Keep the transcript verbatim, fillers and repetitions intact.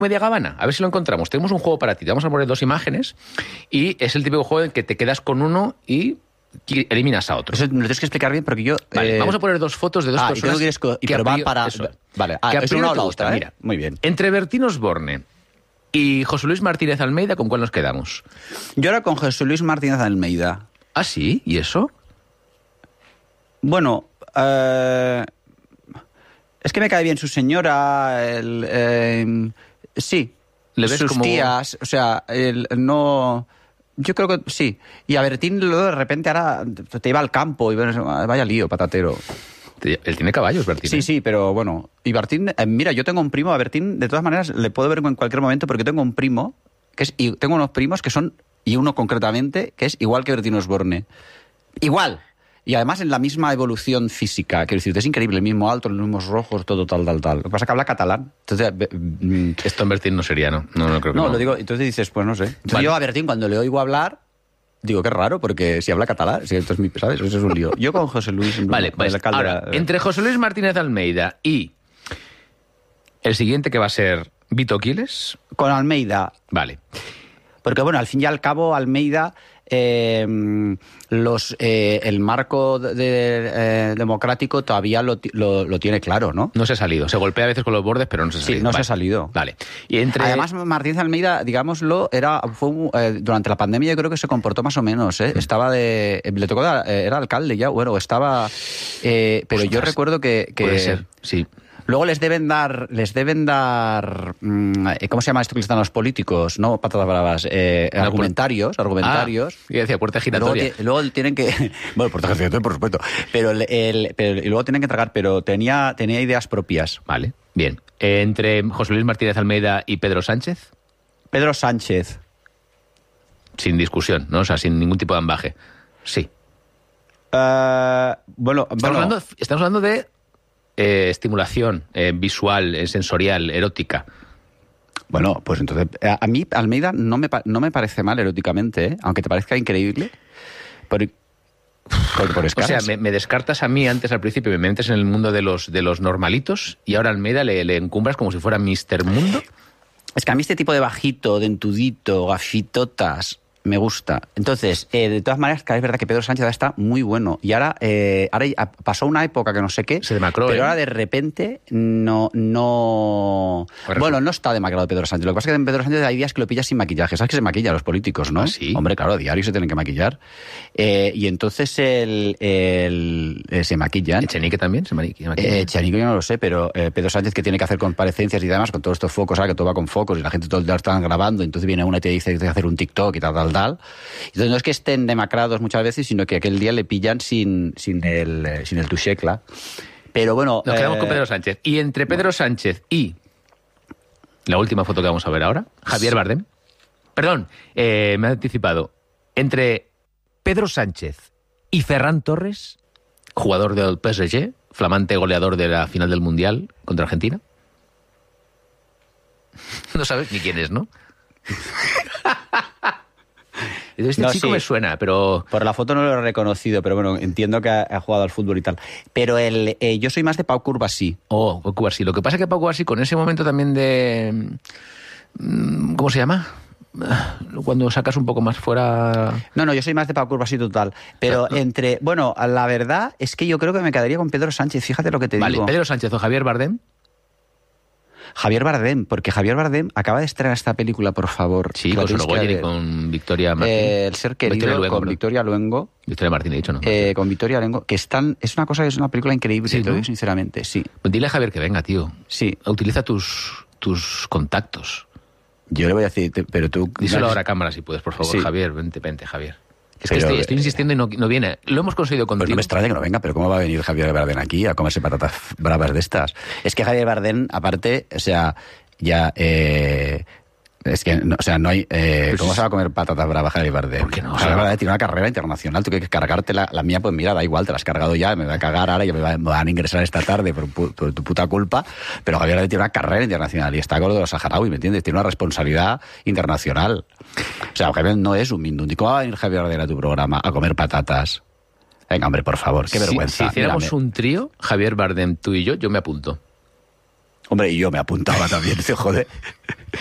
Media Gabana, a ver si lo encontramos. Tenemos un juego para ti, te vamos a poner dos imágenes y es el típico juego en que te quedas con uno y eliminas a otro. Eso me lo tienes que explicar bien porque yo... Vale, eh... vamos a poner dos fotos de dos ah, personas... y que, esco... y que pero van priori... para... Eso. Vale, ah, que es una o la gusta, otra, ¿eh? Mira, muy bien. Entre Bertín Osborne y José Luis Martínez Almeida, ¿con cuál nos quedamos? Yo ahora con José Luis Martínez Almeida. ¿Ah, sí? ¿Y eso? Bueno, eh... es que me cae bien su señora, el... Eh... sí... ¿Le ves sus como... tías, o sea, el, no... Yo creo que sí. Y a Bertín luego de repente ahora te iba al campo y vaya lío, patatero. Él tiene caballos, Bertín. Sí, ¿eh? sí, pero bueno. Y Bertín, eh, mira, yo tengo un primo, a Bertín, de todas maneras, le puedo ver en cualquier momento porque tengo un primo, que es, y tengo unos primos que son, y uno concretamente, que es igual que Bertín Osborne. Igual. Y además en la misma evolución física. Quiero decir, es increíble, el mismo alto, los mismos rojos, todo tal, tal, tal. Lo que pasa es que habla catalán. Entonces, mm, esto en Bertín no sería, ¿no? No, no creo que no. no. lo digo, entonces dices, pues no sé. Entonces vale. Yo a Bertín, cuando le oigo hablar, digo, qué raro, porque si habla catalán, si esto es mi, ¿sabes? Eso es un lío. Yo con José Luis... Vale, no, pues alcalde, ahora, eh. entre José Luis Martínez Almeida y el siguiente que va a ser Vito Quiles... Con Almeida. Vale. Porque, bueno, al fin y al cabo, Almeida... Eh, los eh, el marco de, de, eh, democrático todavía lo, lo, lo tiene claro, ¿no? No se ha salido. Se golpea a veces con los bordes, pero no se ha salido. Sí, no vale. se ha salido. Vale. Y entre... Además, Martínez Almeida, digámoslo, era fue un, eh, durante la pandemia yo creo que se comportó más o menos, ¿eh? Mm. Estaba de... Eh, le tocó... Eh, era alcalde ya, bueno, estaba... Eh, pero Ostras, yo recuerdo que... que puede ser, sí. Luego les deben dar, les deben dar, ¿cómo se llama esto que les dan a los políticos? No patatas bravas, eh, no, argumentarios, por... argumentarios. Ah, y decía puerta giratoria. Luego, luego tienen que, bueno, puerta giratoria por supuesto, pero, el, el, pero y luego tienen que tragar, pero tenía, tenía ideas propias. Vale, bien. Eh, entre José Luis Martínez Almeida y Pedro Sánchez. Pedro Sánchez. Sin discusión, ¿no? O sea, sin ningún tipo de ambaje. Sí. Uh, bueno, estamos, bueno. Hablando, estamos hablando de Eh, estimulación eh, visual, eh, sensorial, erótica. Bueno, pues entonces, a mí Almeida no me, no me parece mal eróticamente, ¿eh? Aunque te parezca increíble. Por, por, por o sea, me, me descartas a mí antes al principio, me metes en el mundo de los, de los normalitos y ahora a Almeida le, le encumbras como si fuera míster Mundo. Es que a mí este tipo de bajito, de entudito, gafitotas... me gusta. Entonces, eh, de todas maneras, es verdad que Pedro Sánchez está muy bueno. Y ahora, eh, ahora pasó una época que no sé qué, se demacró, pero ¿eh? ahora de repente no... no Correcto. Bueno, no está demacrado Pedro Sánchez. Lo que pasa es que en Pedro Sánchez hay días que lo pillas sin maquillaje. ¿Sabes que se maquilla a los políticos, no? ¿Ah, sí? Hombre, claro, a diario se tienen que maquillar. Eh, y entonces el, el, eh, se maquillan. ¿Echenique también se maquilla? Eh, Echenique yo no lo sé, pero eh, Pedro Sánchez que tiene que hacer comparecencias y demás con todos estos focos, ahora que todo va con focos y la gente todo el día están grabando, entonces viene una y te dice que hay que hacer un TikTok y tal, tal, tal. Entonces no es que estén demacrados muchas veces, sino que aquel día le pillan sin, sin el eh, sin el tuchecla. Pero bueno... Nos quedamos eh, con Pedro Sánchez. Y entre Pedro bueno. Sánchez y la última foto que vamos a ver ahora, Javier Bardem. Perdón, eh, me he anticipado. Entre Pedro Sánchez y Ferran Torres, jugador del P S G, flamante goleador de la final del Mundial contra Argentina. No sabes ni quién es, ¿no? Este no, chico sí. me suena, pero... Por la foto no lo he reconocido, pero bueno, entiendo que ha, ha jugado al fútbol y tal. Pero el, eh, yo soy más de Pau Cubarsí. Oh, Pau Cubarsí. Lo que pasa es que Pau Cubarsí, con ese momento también de... ¿Cómo se llama? Cuando sacas un poco más fuera... No, no, yo soy más de Pau Cubarsí total. Pero no. entre... Bueno, la verdad es que yo creo que me quedaría con Pedro Sánchez. Fíjate lo que te vale, digo. Vale, Pedro Sánchez o Javier Bardem. Javier Bardem, porque Javier Bardem acaba de estrenar esta película, por favor. Sí, con Sorogoyen y con Victoria Martín. Eh, el ser querido, Victoria Luengo, con perdón. Victoria Luengo. Victoria Martín, he dicho, ¿no? Eh, con Victoria Luengo, que están... Es una cosa que es una película increíble, sí, te lo ¿no? digo sinceramente, sí. Pues dile a Javier que venga, tío. Sí. Utiliza tus, tus contactos. Yo le voy a decir, pero tú... Díselo ahora a cámara si puedes, por favor, sí. Javier. Vente, vente, Javier. Es pero, que estoy, estoy insistiendo y no, no viene. Lo hemos conseguido contigo. Pues no me extraña que no venga, pero ¿cómo va a venir Javier Bardem aquí a comerse patatas bravas de estas? Es que Javier Bardem, aparte, o sea, ya... Eh, es que, no, o sea, no hay... Eh, pues ¿Cómo se va a comer patatas bravas Javier Bardem? ¿Por qué no? Javier Bardem tiene una carrera internacional. Tú quieres cargarte la, la mía, pues mira, da igual, te la has cargado ya, me voy a cagar ahora, ya me, va, me van a ingresar esta tarde por, por tu puta culpa. Pero Javier Bardem tiene una carrera internacional y está con lo de los saharauis, ¿me entiendes? Tiene una responsabilidad internacional. O sea, Javier no es un mindundi. ¿Cómo va a venir Javier Bardem a tu programa a comer patatas? Venga, hombre, por favor, qué vergüenza. Si, si hiciéramos Mírame. un trío, Javier Bardem, tú y yo, yo me apunto. Hombre, y yo me apuntaba también, se jode.